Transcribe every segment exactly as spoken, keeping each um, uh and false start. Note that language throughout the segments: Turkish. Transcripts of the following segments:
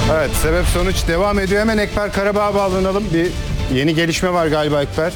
Evet, sebep sonuç devam ediyor. Hemen Ekber Karabağ'a bağlanalım. Bir yeni gelişme var galiba Ekber.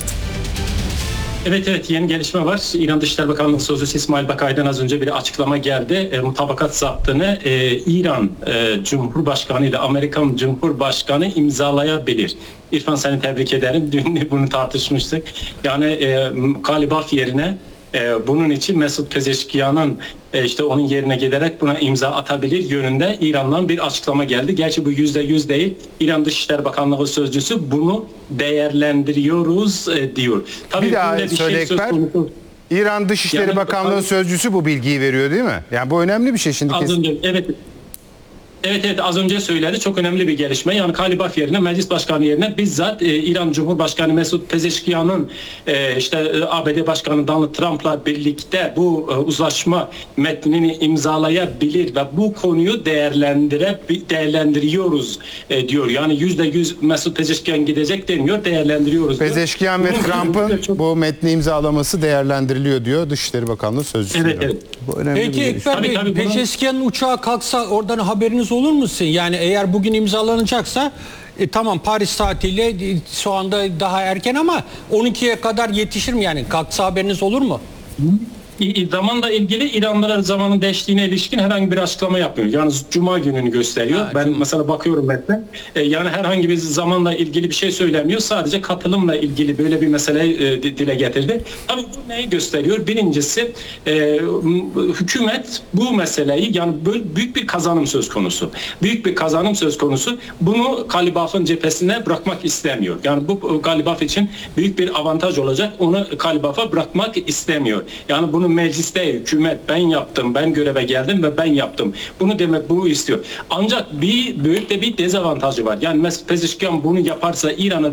Evet evet yeni gelişme var. İran Dışişleri Bakanlığı Sözcüsü İsmail Bakay'dan az önce bir açıklama geldi. E, mutabakat zaptını e, İran e, Cumhurbaşkanı ile Amerikan Cumhurbaşkanı imzalayabilir. İrfan, seni tebrik ederim. Dün bunu tartışmıştık. Yani e, Kalibaf yerine e, bunun için Mesut Pezeşkiyan'ın e, işte onun yerine giderek buna imza atabilir yönünde İran'dan bir açıklama geldi. Gerçi bu yüzde yüz değil. İran Dışişleri Bakanlığı Sözcüsü bunu değerlendiriyoruz e, diyor. Tabii Bir daha bir söyle şey Ekber. konusu. İran Dışişleri Yani- Bakanlığı Sözcüsü bu bilgiyi veriyor değil mi? Yani bu önemli bir şey şimdi. Az Kesin. önce evet. Evet evet az önce söyledi. Çok önemli bir gelişme. Yani Kalibaf yerine, meclis başkanı yerine bizzat e, İran Cumhurbaşkanı Mesut Pezeşkiyan'ın e, işte e, A B D Başkanı Donald Trump'la birlikte bu e, uzlaşma metnini imzalayabilir ve bu konuyu değerlendire değerlendiriyoruz e, diyor. Yani yüzde yüz Mesut Pezeşkiyan gidecek demiyor, değerlendiriyoruz diyor. Pezeşkiyan ve Bunun Trump'ın çok- bu metni imzalaması değerlendiriliyor diyor Dışişleri Bakanlığı Sözcüsü. Evet, evet. Bu önemli Peki bir gelişme. Ekber Tabii, Bey, tabii, bunu- Pezeşkiyan'ın uçağı kalksa oradan haberiniz olur mu sizin? Yani eğer bugün imzalanacaksa e, tamam Paris saatiyle e, şu anda daha erken ama on ikiye kadar yetişir mi yani? Kalksa haberiniz olur mu? İ- Zamanla ilgili İranlılar zamanın değiştiğine ilişkin herhangi bir açıklama yapmıyor. Yalnız Cuma gününü gösteriyor. Ha, ben Cuma. mesela bakıyorum metne. E, yani herhangi bir zamanla ilgili bir şey söylemiyor. Sadece katılımla ilgili böyle bir meseleyi e, di- dile getirdi. Tabii bu neyi gösteriyor? Birincisi e, m- hükümet bu meseleyi, yani böyle büyük bir kazanım söz konusu. Büyük bir kazanım söz konusu. Bunu Kalibaf'ın cephesine bırakmak istemiyor. Yani bu Kalibaf için büyük bir avantaj olacak. Onu Kalibaf'a bırakmak istemiyor. Yani bunu mecliste hükümet ben yaptım, ben göreve geldim ve ben yaptım. Bunu demek, bunu istiyor. Ancak bir büyük de bir dezavantajı var. Yani Mesut Pezeshkian bunu yaparsa İran'a